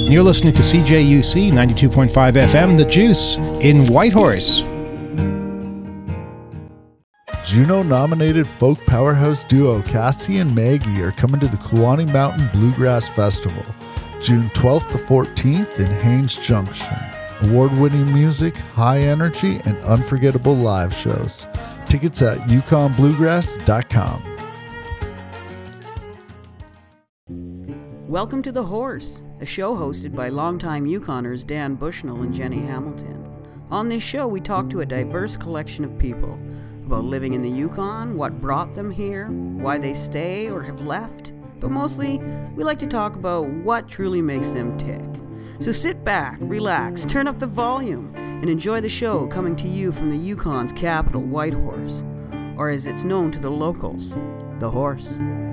You're listening to CJUC 92.5 FM, The Juice in Whitehorse. Juno-nominated folk powerhouse duo Cassie and Maggie are coming to the Kluane Mountain Bluegrass Festival, June 12th to 14th in Haines Junction. Award-winning music, high energy, and unforgettable live shows. Tickets at yukonbluegrass.com. Welcome to The Horse, a show hosted by longtime Yukoners Dan Bushnell and Jenny Hamilton. On this show, we talk to a diverse collection of people about living in the Yukon, what brought them here, why they stay or have left, but mostly, we like to talk about what truly makes them tick. So sit back, relax, turn up the volume, and enjoy the show coming to you from the Yukon's capital, Whitehorse, or as it's known to the locals, The Horse.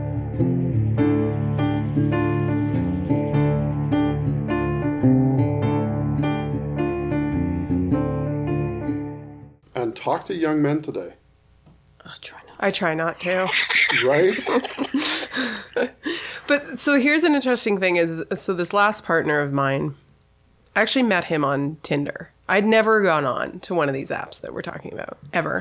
And talk to young men today. I try not to. Right? But so here's an interesting thing is, so this last partner of mine, I actually met him on Tinder. I'd never gone on to one of these apps that we're talking about, ever.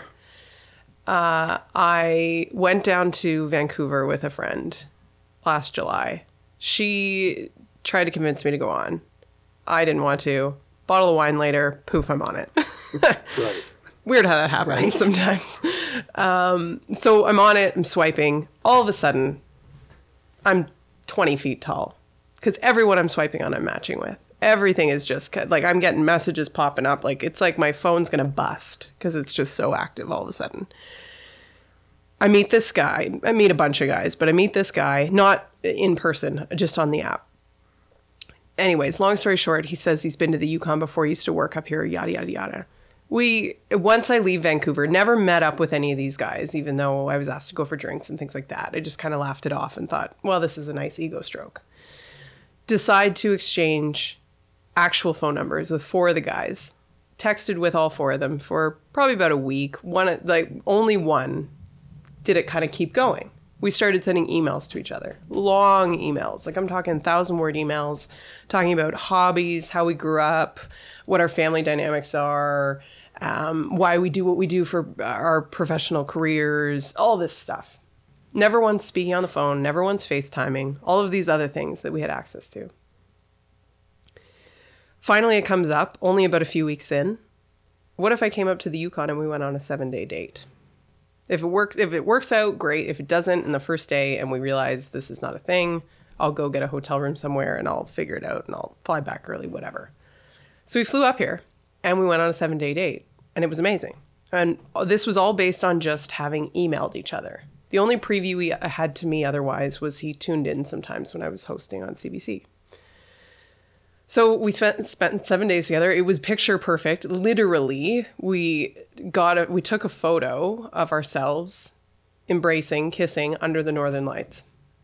I went down to Vancouver with a friend last July. She tried to convince me to go on. I didn't want to. Bottle of wine later, poof, I'm on it. Right. Weird how that happens sometimes. So I'm on it, I'm swiping. All of a sudden, I'm 20 feet tall. Because everyone I'm swiping on, I'm matching with. Everything is just, like, I'm getting messages popping up. Like, it's like my phone's going to bust. Because it's just so active all of a sudden. I meet this guy. I meet a bunch of guys. But I meet this guy, not in person, just on the app. Anyways, long story short, he says he's been to the Yukon before. He used to work up here, yada, yada, yada. Once I leave Vancouver, never met up with any of these guys, even though I was asked to go for drinks and things like that. I just kind of laughed it off and thought, well, this is a nice ego stroke. Decide to exchange actual phone numbers with 4 of the guys. Texted with all 4 of them for probably about a week. Only one did it kind of keep going. We started sending emails to each other. Long emails. Like I'm talking 1,000-word emails, talking about hobbies, how we grew up, what our family dynamics are, why we do what we do for our professional careers, all this stuff. Never once speaking on the phone, never once FaceTiming, all of these other things that we had access to. Finally, it comes up, only about a few weeks in. What if I came up to the Yukon and we went on a 7-day date? If it works out, great. If it doesn't in the first day and we realize this is not a thing, I'll go get a hotel room somewhere and I'll figure it out and I'll fly back early, whatever. So we flew up here and we went on a 7-day date and it was amazing. And this was all based on just having emailed each other. The only preview he had to me otherwise was he tuned in sometimes when I was hosting on CBC. So we spent 7 days together. It was picture perfect. Literally, we took a photo of ourselves embracing, kissing under the northern lights.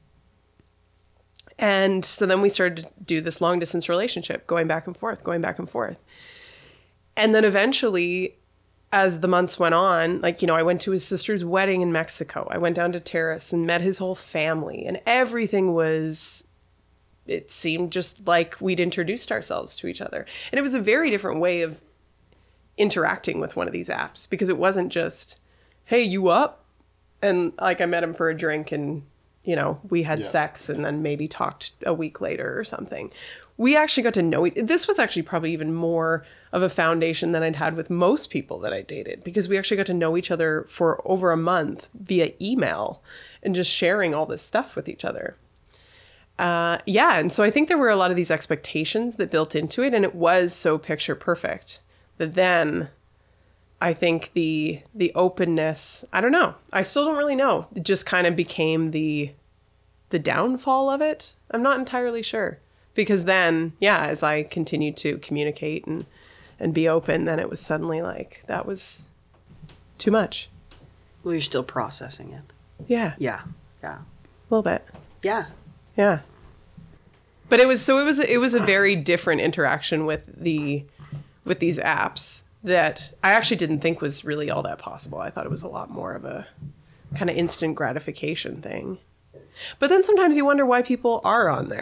And so then we started to do this long distance relationship, going back and forth. And then eventually, as the months went on, I went to his sister's wedding in Mexico. I went down to Terrace and met his whole family, and everything it seemed just like we'd introduced ourselves to each other. And it was a very different way of interacting with one of these apps, because it wasn't just, hey, you up? And I met him for a drink and, we had sex and then maybe talked a week later or something. We actually got to know this was actually probably even more of a foundation than I'd had with most people that I dated, because we actually got to know each other for over a month via email and just sharing all this stuff with each other. And so I think there were a lot of these expectations that built into it, and it was so picture perfect that then I think the openness, I don't know. I still don't really know. It just kind of became the downfall of it. I'm not entirely sure. Because then, as I continued to communicate and be open, then it was suddenly like, that was too much. Well, you're still processing it. Yeah. Yeah. A little bit. Yeah. Yeah. But it was a very different interaction with these apps that I actually didn't think was really all that possible. I thought it was a lot more of a kind of instant gratification thing. But then sometimes you wonder why people are on there.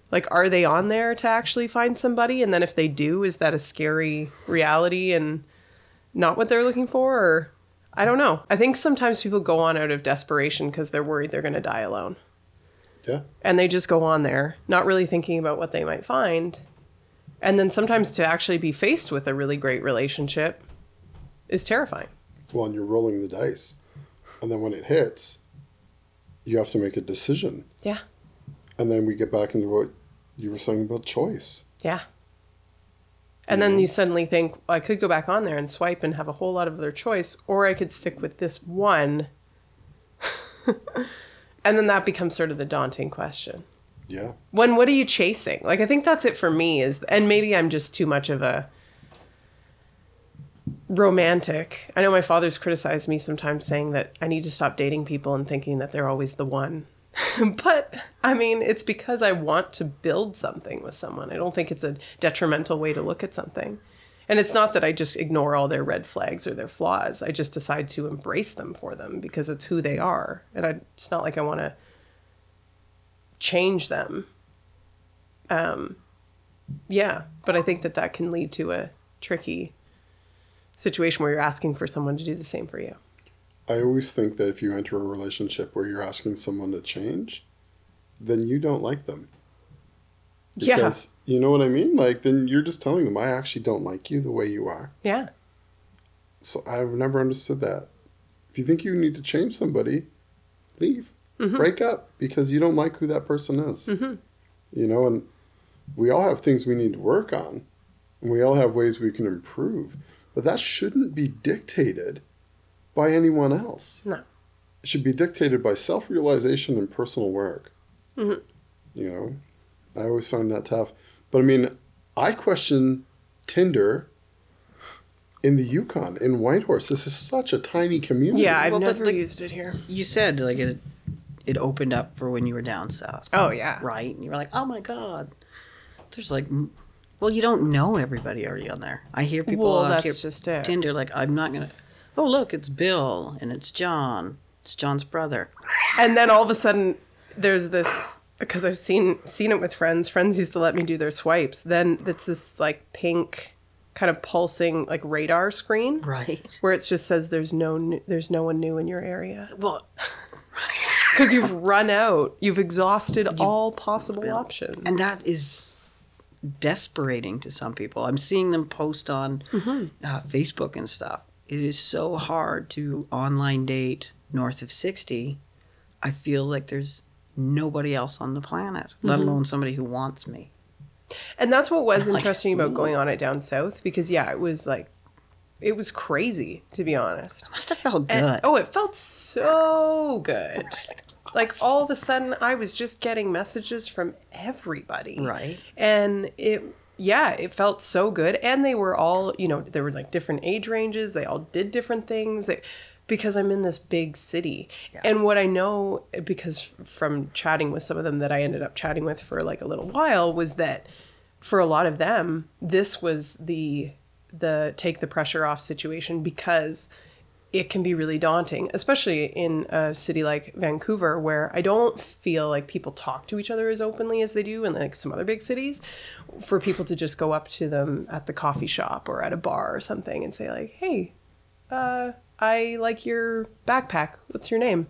Like, are they on there to actually find somebody? And then if they do, is that a scary reality and not what they're looking for? Or I don't know. I think sometimes people go on out of desperation because they're worried they're going to die alone. Yeah. And they just go on there, not really thinking about what they might find. And then sometimes to actually be faced with a really great relationship is terrifying. Well, and you're rolling the dice. And then when it hits, you have to make a decision. Yeah. And then we get back into what you were saying about choice. Yeah. And then you suddenly think, well, I could go back on there and swipe and have a whole lot of other choice, or I could stick with this one. And then that becomes sort of the daunting question. Yeah. What are you chasing? Like, I think that's it for me and maybe I'm just too much of a romantic. I know my father's criticized me sometimes saying that I need to stop dating people and thinking that they're always the one. But I mean, it's because I want to build something with someone. I don't think it's a detrimental way to look at something. And it's not that I just ignore all their red flags or their flaws. I just decide to embrace them for them because it's who they are. And it's not like I want to change them. Yeah, but I think that can lead to a tricky situation where you're asking for someone to do the same for you. I always think that if you enter a relationship where you're asking someone to change, then you don't like them. Because, you know what I mean? Like, then you're just telling them, I actually don't like you the way you are. Yeah. So I've never understood that. If you think you need to change somebody, leave. Mm-hmm. Break up because you don't like who that person is. Mm-hmm. You know, and we all have things we need to work on. And we all have ways we can improve. But that shouldn't be dictated by anyone else. No. It should be dictated by self-realization and personal work. Mm-hmm. You know, I always find that tough. But I mean, I question Tinder in the Yukon, in Whitehorse. This is such a tiny community. Yeah, I've never used it here. You said like it opened up for when you were down south. Oh, yeah. Right? And you were like, oh my God. There's like, well, you don't know everybody already on there. I hear people out here just it. Tinder like, I'm not going to, oh, look, it's Bill and it's John. It's John's brother. And then all of a sudden there's this, because I've seen it with friends. Friends used to let me do their swipes. Then it's this like pink kind of pulsing like radar screen. Right. Where it just says there's no one new in your area. Well, because you've run out. You've exhausted all possible options. And that is desperating to some people. I'm seeing them post on Facebook and stuff. It is so hard to online date north of 60. I feel like there's nobody else on the planet, let alone somebody who wants me. And that's what was interesting about going on it down south, because it was crazy, to be honest. It must have felt good. And, it felt so good. Like all of a sudden I was just getting messages from everybody. Right. And it felt so good. And they were all, there were like different age ranges. They all did different things. Because I'm in this big city. Yeah. And what I know, because from chatting with some of them that I ended up chatting with for like a little while, was that for a lot of them, this was the take the pressure off situation, because it can be really daunting, especially in a city like Vancouver, where I don't feel like people talk to each other as openly as they do in like some other big cities. For people to just go up to them at the coffee shop or at a bar or something and say like, hey, I like your backpack. What's your name?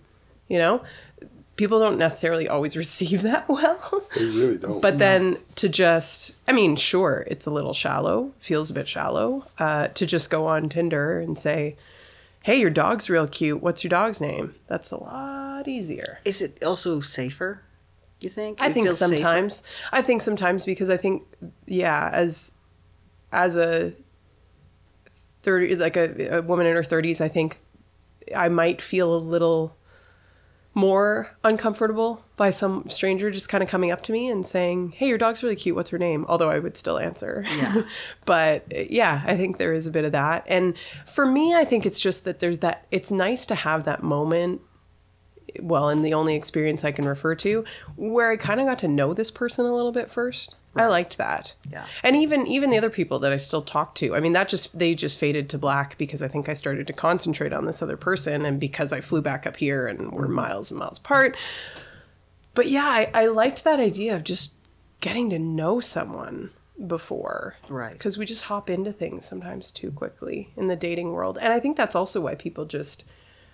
People don't necessarily always receive that well. They really don't. But then to just, sure, it's a little shallow, feels a bit shallow, to just go on Tinder and say, hey, your dog's real cute. What's your dog's name? That's a lot easier. Is it also safer, you think? I think sometimes. I think sometimes because I think, as a 30, like a woman in her 30s, I think I might feel a little more uncomfortable by some stranger just kind of coming up to me and saying, hey, your dog's really cute. What's her name? Although I would still answer. Yeah. But I think there is a bit of that. And for me, I think it's just that it's nice to have that moment. Well, in the only experience I can refer to, where I kind of got to know this person a little bit first. Right. I liked that. Yeah. And even the other people that I still talk to, they just faded to black because I think I started to concentrate on this other person, and because I flew back up here and we're miles and miles apart. But I liked that idea of just getting to know someone before. Right. Because we just hop into things sometimes too quickly in the dating world. And I think that's also why people just